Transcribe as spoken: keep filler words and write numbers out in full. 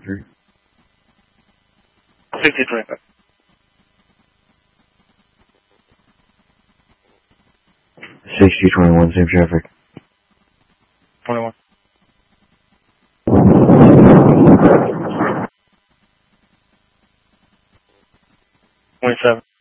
three. Sixty twenty-five. Sixty twenty-one, same traffic. Twenty-one. Twenty-seven.